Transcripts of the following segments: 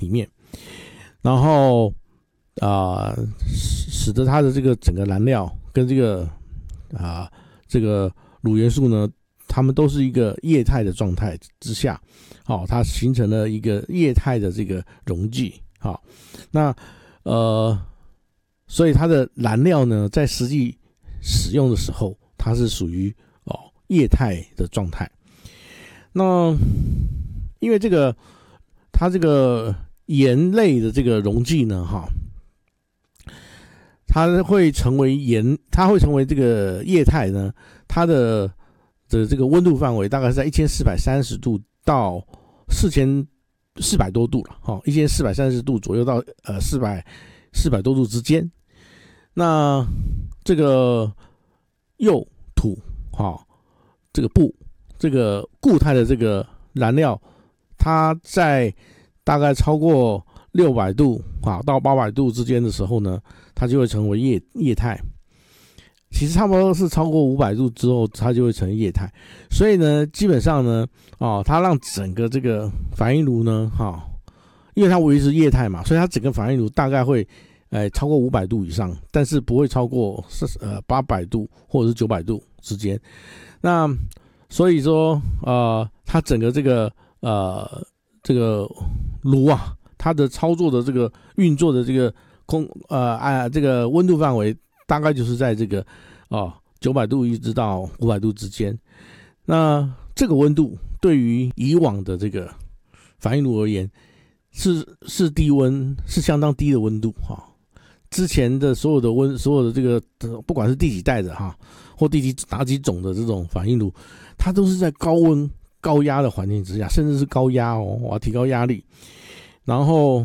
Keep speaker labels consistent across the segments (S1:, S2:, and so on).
S1: 里面，然后使得它的这个整个燃料跟这个卤元素呢，它们都是一个液态的状态之下，它形成了一个液态的这个溶剂，那所以它的燃料呢，在实际使用的时候，它是属于液态的状态。那因为它这个盐类的这个溶剂呢，它会成为这个液态呢，它的这个温度范围大概是在1430度到4400多度了，1430度左右到400多度之间。那这个铀土这个钚这个固态的这个燃料，它在大概超过600度到800度之间的时候呢，它就会成为液态。其实差不多是超过500度之后，它就会成为液态。所以呢，基本上呢，它让整个这个反应炉呢，因为它维持液态嘛，所以它整个反应炉大概会超过500度以上，但是不会超过800度或者是900度之间。那所以说它整个这个炉它的操作的这个运作的这个这个温度范围大概就是在这个900度一直到500度之间。那这个温度对于以往的这个反应炉而言是低温，是相当低的温度之前的所有的这个不管是第几代的或哪几种的这种反应炉，它都是在高温高压的环境之下，甚至是高压我要提高压力，然后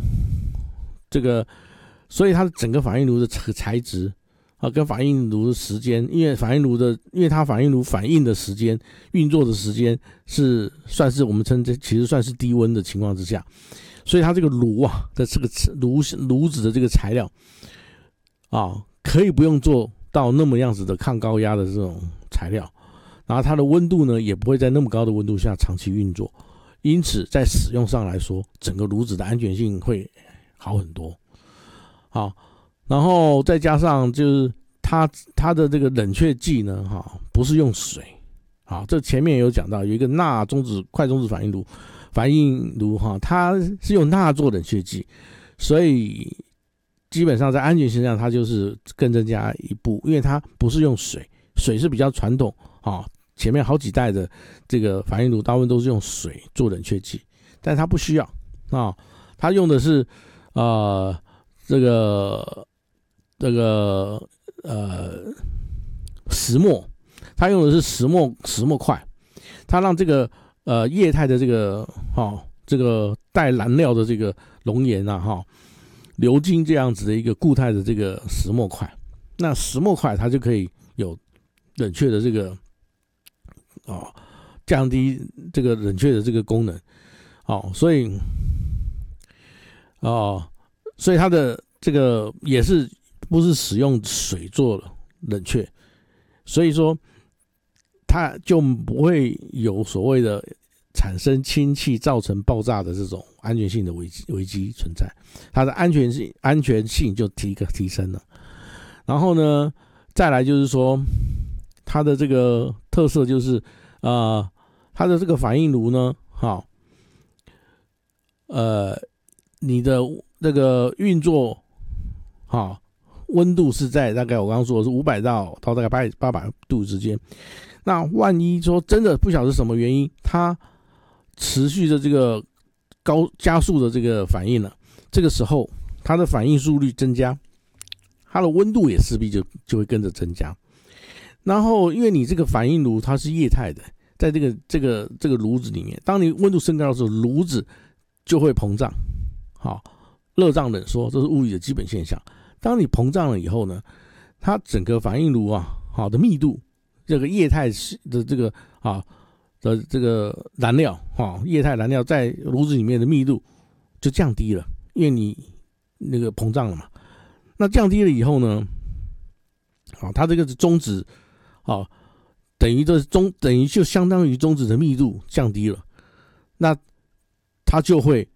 S1: 所以它的整个反应炉的材质跟反应炉的时间，因为它反应炉反应的时间、运作的时间算是我们称这其实算是低温的情况之下，所以它这个炉的这个炉子的这个材料可以不用做到那么样子的抗高压的这种材料，然后它的温度呢也不会在那么高的温度下长期运作，因此在使用上来说，整个炉子的安全性会好很多。然后再加上就是它的这个冷却剂呢不是用水，这前面有讲到有一个快中子反应炉它是用钠做冷却剂，所以基本上在安全性上它就是更增加一步，因为它不是用水是比较传统前面好几代的这个反应炉大部分都是用水做冷却剂，但它不需要它用的是石墨，它用的是石墨块，它让这个液态的这个带燃料的这个熔岩流经这样子的一个固态的这个石墨块，那石墨块它就可以有冷却的这个降低这个冷却的这个功能所以它的这个也是不是使用水做冷却，所以说它就不会有所谓的产生氢气造成爆炸的这种安全性的危机存在，它的安全性就提升了。然后呢，再来就是说它的这个特色就是它的这个反应炉呢你的这个运作温度是在大概我刚刚说的是500到大概800度之间。那万一说真的不晓得是什么原因，它持续的这个加速的这个反应了，这个时候它的反应速率增加，它的温度也势必就会跟着增加。然后因为你这个反应炉它是液态的，在这个炉子里面，当你温度升高的时候，炉子就会膨胀，热胀冷缩，这是物理的基本现象。当你膨胀了以后呢，它整个反应炉的密度，这个液态的这个的这个燃料液态燃料在炉子里面的密度就降低了，因为你那个膨胀了嘛。那降低了以后呢，它这个中子等于就相当于中子的密度降低了，那它就会